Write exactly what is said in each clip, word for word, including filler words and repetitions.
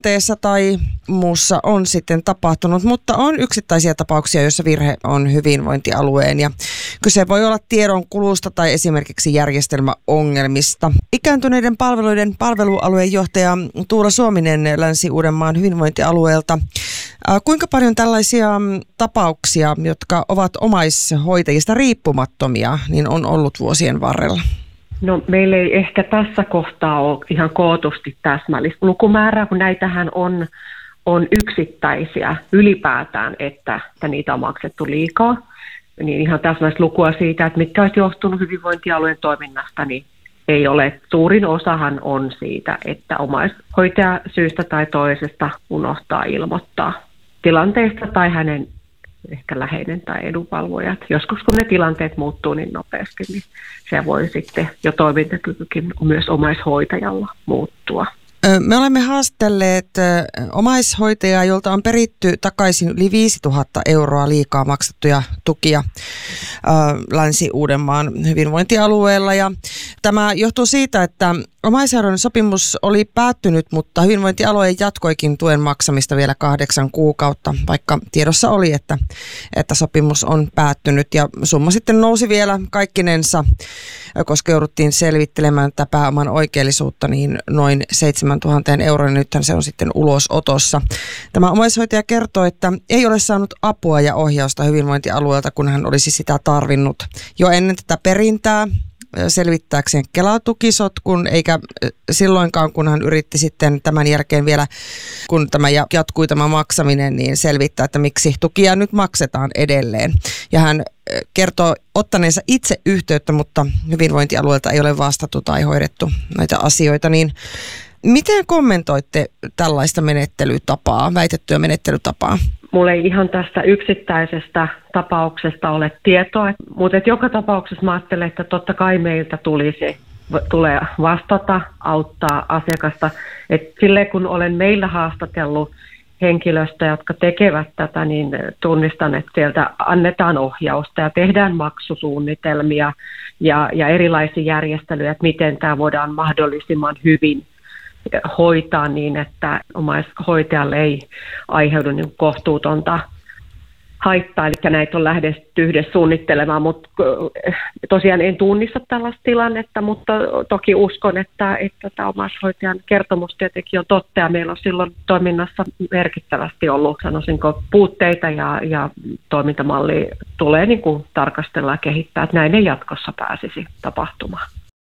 teessä tai muussa on sitten tapahtunut, mutta on yksittäisiä tapauksia, joissa virhe on hyvinvointialueen ja kyse voi olla tiedon kulusta tai esimerkiksi järjestelmäongelmista. Ikääntyneiden palveluiden palvelualueen johtaja Tuula Suominen Länsi-Uudenmaan hyvinvointialueelta. Kuinka paljon tällaisia tapauksia, jotka ovat omaishoitajista riippumattomia, niin on ollut vuosien varrella? No meillä ei ehkä tässä kohtaa ole ihan kootusti täsmällistä lukumäärää, kun näitähän on, on yksittäisiä ylipäätään, että, että niitä on maksettu liikaa. Niin ihan täsmällistä lukua siitä, että mitkä olisi johtunut hyvinvointialueen toiminnasta, niin ei ole. Suurin osahan on siitä, että omaishoitaja syystä tai toisesta unohtaa ilmoittaa tilanteesta tai hänen ehkä läheinen tai edunvalvojat. Joskus kun ne tilanteet muuttuu niin nopeasti, niin se voi sitten jo toimintakykykin myös omaishoitajalla muuttua. Me olemme haastelleet omaishoitajaa, jolta on peritty takaisin yli viisituhatta euroa liikaa maksettuja tukia Länsi-Uudenmaan hyvinvointialueella. Ja tämä johtuu siitä, että omaishoidon sopimus oli päättynyt, mutta hyvinvointialue jatkoikin tuen maksamista vielä kahdeksan kuukautta, vaikka tiedossa oli, että, että sopimus on päättynyt. Ja summa sitten nousi vielä kaikkinensa, koska jouduttiin selvittelemään tätä pääoman oikeellisuutta, niin noin seitsemäntuhatta euroa, ja nythän se on sitten ulosotossa. Tämä omaishoitaja kertoo, että ei ole saanut apua ja ohjausta hyvinvointialueelta, kun hän olisi sitä tarvinnut jo ennen tätä perintää selvittääkseen Kela-tukisotkun, eikä silloinkaan, kun hän yritti sitten tämän jälkeen vielä, kun tämä jatkui tämä maksaminen, niin selvittää, että miksi tukia nyt maksetaan edelleen. Ja hän kertoo ottaneensa itse yhteyttä, mutta hyvinvointialueelta ei ole vastattu tai hoidettu näitä asioita, niin miten kommentoitte tällaista menettelytapaa, väitettyä menettelytapaa? Mulla ei ihan tästä yksittäisestä tapauksesta ole tietoa, mutta joka tapauksessa mä ajattelen, että totta kai meiltä tulisi, tulee vastata, auttaa asiakasta. Et silleen kun olen meillä haastatellut henkilöstä, jotka tekevät tätä, niin tunnistan, että sieltä annetaan ohjausta ja tehdään maksusuunnitelmia ja, ja erilaisia järjestelyjä, että miten tämä voidaan mahdollisimman hyvin hoitaa niin, että omaishoitajalle ei aiheudu niin kohtuutonta haittaa, eli näitä on lähdetty yhdessä suunnittelemaan, mutta tosiaan en tunnista tällaista tilannetta, mutta toki uskon, että, että tämä omaishoitajan kertomus tietenkin on totta, ja meillä on silloin toiminnassa merkittävästi ollut, sanoisinko, puutteita, ja, ja toimintamalli tulee niin kuin tarkastella ja kehittää, että näin ei jatkossa pääsisi tapahtumaan.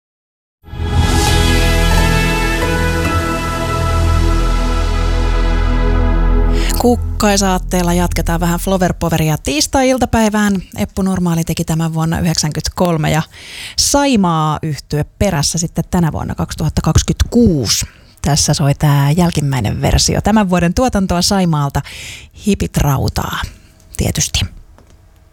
Kukkaisaatteella jatketaan vähän Flowerpoweria tiistai-iltapäivään. Eppu Normaali teki tämän vuonna yhdeksänkymmentäkolme ja Saimaa yhtye perässä sitten tänä vuonna kaksituhattakaksikymmentäkuusi. Tässä soi tämä jälkimmäinen versio. Tämän vuoden tuotantoa Saimaalta Hipit rautaa tietysti.